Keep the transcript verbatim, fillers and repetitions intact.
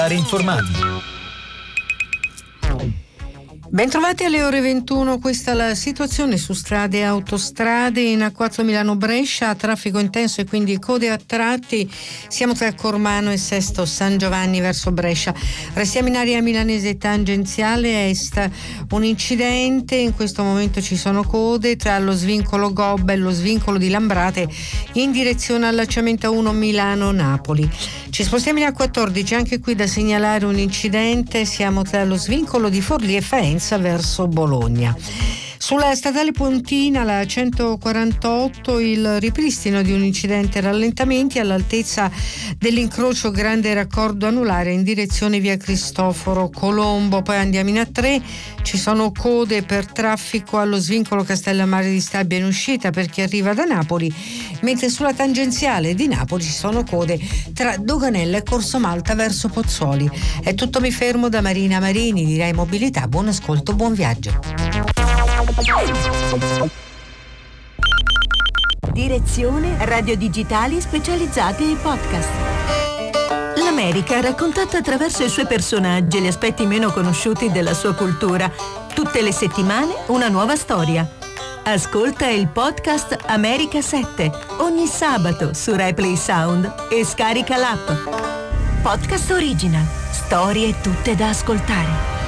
Informati. Bentrovati alle ore ventuno, questa è la situazione su strade e autostrade. In A quattro Milano-Brescia, traffico intenso e quindi code a tratti. Siamo tra Cormano e Sesto San Giovanni verso Brescia. Restiamo in area milanese tangenziale est. Un incidente, in questo momento ci sono code tra lo svincolo Gobba e lo svincolo di Lambrate in direzione allacciamento uno Milano-Napoli. Ci spostiamo in A quattordici, anche qui da segnalare un incidente. Siamo tra lo svincolo di Forlì e Faenza verso Bologna. Sulla statale Pontina, la centoquarantotto, il ripristino di un incidente rallentamenti all'altezza dell'incrocio Grande Raccordo Anulare in direzione via Cristoforo Colombo. Poi andiamo in A tre, ci sono code per traffico allo svincolo Castellammare di Stabia in uscita per chi arriva da Napoli, mentre sulla tangenziale di Napoli ci sono code tra Doganella e Corso Malta verso Pozzuoli. È tutto, mi fermo da Marina Marini di Rai Mobilità. Buon ascolto, buon viaggio. Direzione radio digitali specializzate e podcast. L'America raccontata attraverso i suoi personaggi e gli aspetti meno conosciuti della sua cultura. Tutte le settimane una nuova storia. Ascolta il podcast America sette ogni sabato su RaiPlay Sound e scarica l'app. Podcast Original. Storie tutte da ascoltare.